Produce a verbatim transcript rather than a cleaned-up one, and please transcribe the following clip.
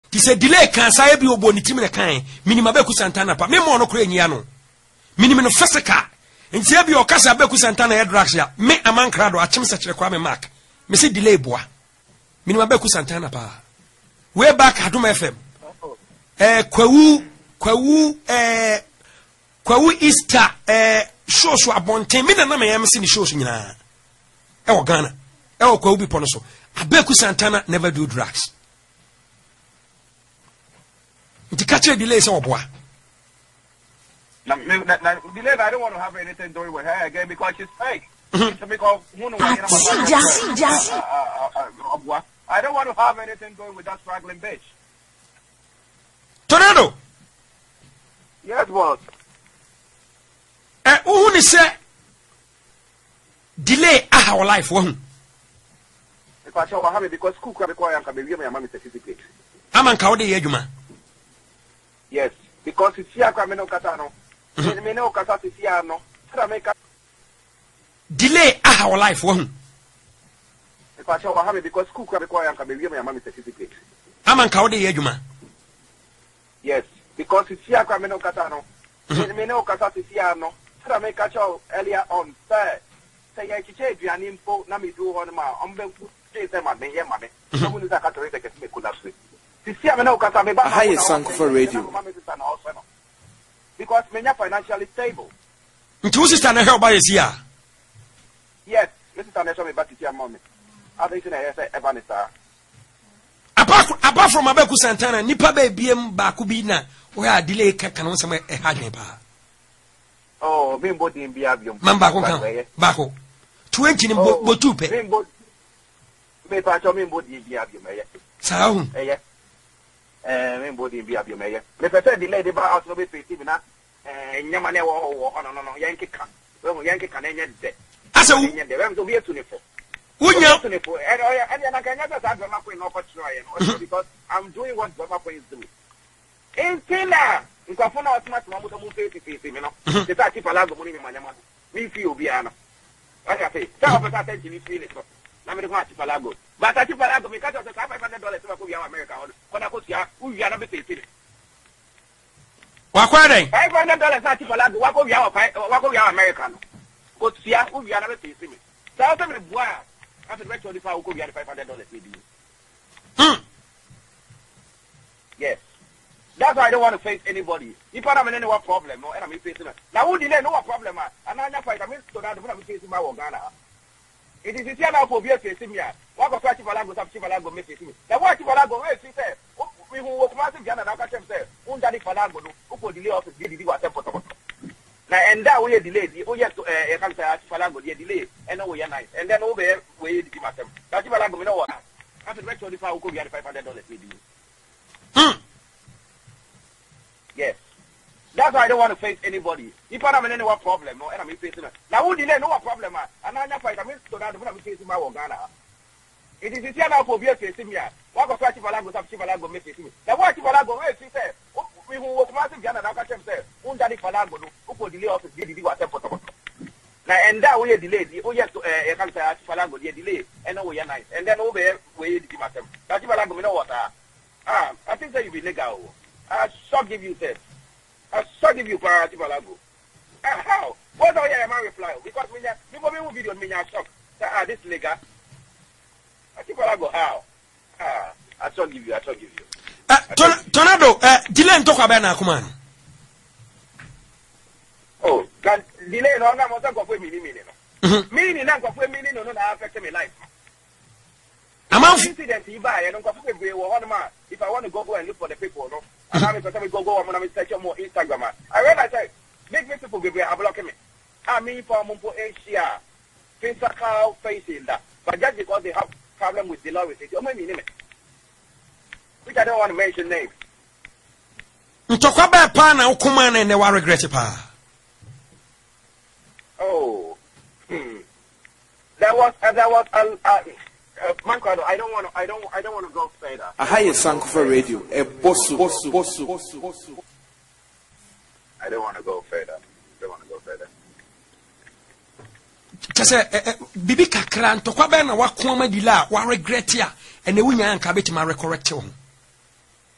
Ti se delay kan sa ebi obo ni tim ne kan minima Beku Santana pa me mo no kura nyia no minima no physical nti ebi o kasa Beku Santana head drugs ya me amankra do achim se kire kwa me mark me se delay boa minima Beku Santana pa way back Adom F M eh kwawu kwawu eh kwawu Easter eh show so abonten me na na me yam se ni show so nyina e wo Ghana e wo kwawu bi pono so Beku Santana never do drugs. To catch a delay so boy. Now, delay, I don't want to have anything doing with her again because she's fake. Mm-hmm. Because who knows I don't want to have anything going with that struggling bitch. Tornado. Yes, boss. Eh, who is say delay our life one? Because I have it because school can require and can be given my mommy certificate. I'm on Kaudi Yajuma. Yes, because it's here Camino Catano. Meno Catasiano. Delay our life one. Because I have it because school can require and can be given my mommy certificate. I'm on Kaudi Yajuma. Yes, because it's here Camino Catano. Meno Catasiano. Make a show earlier on third. Say I change an info, Nami do one ma, on the say my name, money. Someone is a category that can make good last week. A higher Sankofa radio. Because men are financially stable. Two sister and help by his year. Yes, Missus Anderson, but it's your moment. I think I say Evanista. Apart apart from Beku Santana, Nipa baby Bakubina, where delay can also make a hard neighbor. Oh, Bimbo in Biabium. Mamba Bako. Twenty in Botupe. Bimbo. May patch on Bimbo in Biabium. Sound. Eh, Bimbo in Biabium. If I said the lady by out of it, and Yamane or no, no, Yankee can. Well, Yankee can end it. As a woman, to be a tunifor. Would you have to and I can never have Grandma Queen offer try because I'm doing what Grandma Queen is doing. In Tina, in Kafuna, it's much more than fifty feet, you know. The Tati Palago money in my name. Me feel Biana. Like I say, some of us attention is feeling so. Let me watch Palago. But Tati Palago, because of the five hundred dollars to America, when I put here, who you are not facing. What are they? Five hundred dollars Tati Palago, what go your American? Go to here, who you are not facing. South of the boy, after the rest of the five hundred dollars with you. Hmm. Yes. That's why I don't want to face anybody. If I have any problem, no, and I'm facing it. Now, who did no problem? And I'm not fighting. I'm so that I'm facing my Ghana. It is here now for beer facing me. What of Chivalago, Chivalago, message me. Now, what Chivalago, where she said, we who was massive Ghana, I can say, Undadi Falago, who could delay us to delay what temple. Now, and that way delayed. Oh, yes, I can say Falago, the delay, and no, we are nice. And then over there, we did myself. That's Chivalago, you know what? After the rest of the five, who could get five hundred dollars with you. Hmm. Yes. That's why I don't want to face anybody. If I have any problem, no, and I'm facing it. Now, who delay no problem, and I'm not fighting. I'm so that I'm facing my Ghana. It is here now for beer facing me. What of Chivalago, Chivalago, message me. Now, what Chivalago, where she said, we who was massive Ghana, I can say, Undadi Falago, who could delay us to delay what temple. Now, and that way delayed. Oh, yes, I can say Falago, the delay, and no, we are nice. And then over there, we did myself. That's Chivalago, you know what? Ah, I think that you be legal. I shall give you this. I shall give you priority Balago. Uh, how? What are you my reply? Because when you people video me I shock. Ah, this legal. I keep Balago how? Ah, I shall give you, I shall give you. Uh, Tornado, uh, delay and talk about Nakuman. Oh, can delay no na mo go for me meaning no. Meaning na go for meaning no na affect my life. I'm out. Incident you buy and go for be one man. If I want to go go and look for the people, no. And I'm going to go go I'm going to search more Instagram. I read I said, make me people be blocking me. I mean for Mumpo Asia, physical facing that. But just because they have problem with the law with it, you may mean it. Which I don't want to mention names. Talk about Pana Okuman and they were regretted. Oh, hmm. There was uh, there was a. Uh, Uh, Mankado, I don't want to. I don't. I don't want to go further. A higher Sankofa radio. A bossu, bossu, bossu, bossu, bossu. I don't want to go further. I don't want to go further. Kase bibi kakra ntokwa be na wakoma dila wa regret ya ene wunya anka beti ma recorrect ho.